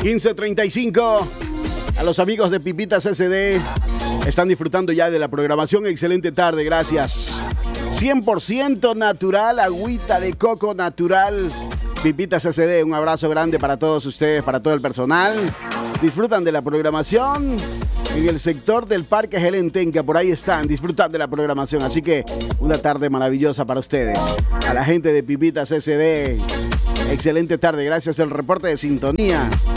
15:35. A los amigos de Pipitas SD están disfrutando ya de la programación. Excelente tarde, gracias. 100% natural, agüita de coco natural. Pipitas SD, un abrazo grande para todos ustedes, para todo el personal. Disfrutan de la programación en el sector del Parque Gelentenca. Por ahí están, disfrutan de la programación. Así que una tarde maravillosa para ustedes. A la gente de Pipitas SD, excelente tarde, gracias al reporte de sintonía.